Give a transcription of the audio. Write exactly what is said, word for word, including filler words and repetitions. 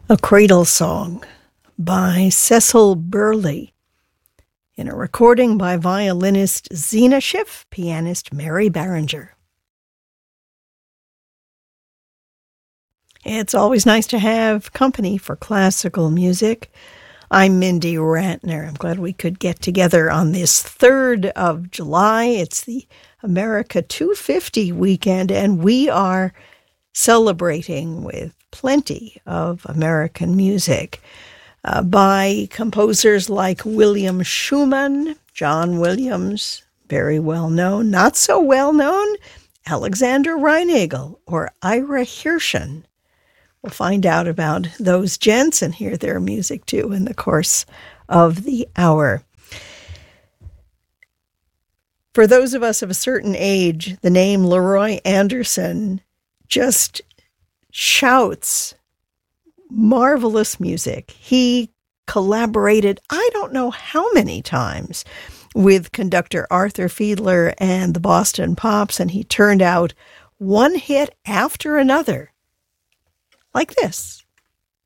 A Cradle Song by Cecil Burley, in a recording by violinist Zena Schiff, pianist Mary Barringer. It's always nice to have company for classical music. I'm Mindy Rantner. I'm glad we could get together on this third of July. It's the America two fifty weekend, and we are celebrating with plenty of American music uh, by composers like William Schumann, John Williams, very well known, not so well known, Alexander Reinagel, or Ira Hirschen. We'll find out about those gents and hear their music too in the course of the hour. For those of us of a certain age, the name Leroy Anderson just shouts marvelous music. He collaborated, I don't know how many times, with conductor Arthur Fiedler and the Boston Pops, and he turned out one hit after another, like this.